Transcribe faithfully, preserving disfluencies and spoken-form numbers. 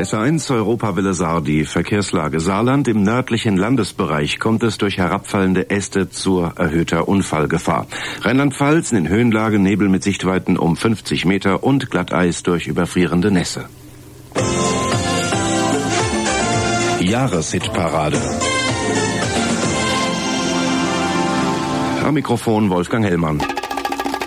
S eins Europawelle Saar, die Verkehrslage. Saarland im nördlichen Landesbereich kommt es durch herabfallende Äste zur erhöhter Unfallgefahr. Rheinland-Pfalz in den Höhenlagen Nebel mit Sichtweiten um fünfzig Meter und Glatteis durch überfrierende Nässe. Jahreshitparade. Am Mikrofon Wolfgang Hellmann.